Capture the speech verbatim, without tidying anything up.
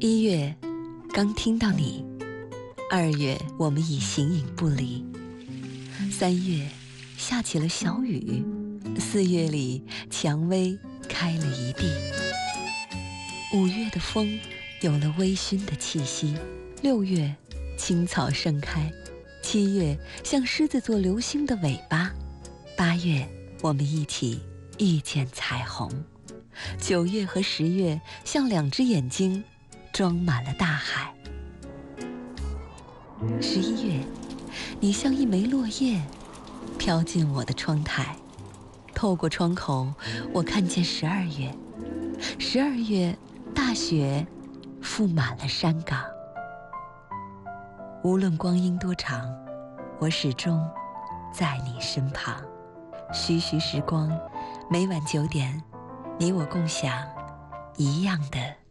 一月，刚听到你；二月，我们已形影不离；三月，下起了小雨；四月里，蔷薇开了一地；五月的风有了微醺的气息；六月，青草盛开；七月，像狮子座流星的尾巴；八月，我们一起遇见彩虹；九月和十月，像两只眼睛装满了大海。十一月，你像一枚落叶，飘进我的窗台。透过窗口，我看见十二月。十二月，大雪覆满了山岗。无论光阴多长，我始终在你身旁。徐徐时光，每晚九点，你我共享一样的